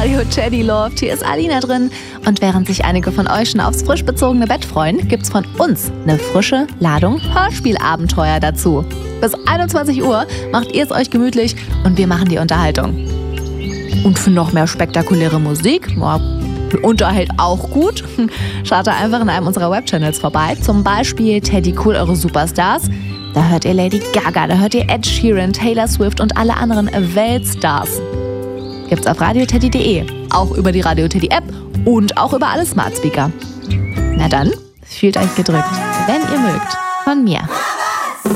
Radio Teddy Loft. Hier ist Alina drin. Und während sich einige von euch schon aufs frisch bezogene Bett freuen, gibt's von uns eine frische Ladung Hörspielabenteuer dazu. Bis 21 Uhr macht ihr es euch gemütlich und wir machen die Unterhaltung. Und für noch mehr spektakuläre Musik, unterhält auch gut, schaut da einfach in einem unserer Webchannels vorbei. Zum Beispiel Teddy Cool, eure Superstars. Da hört ihr Lady Gaga, da hört ihr Ed Sheeran, Taylor Swift und alle anderen Weltstars. Gibt's auf radioteddy.de, auch über die Radio Teddy App und auch über alle Smart Speaker. Na dann, fühlt euch gedrückt, wenn ihr mögt. Von mir.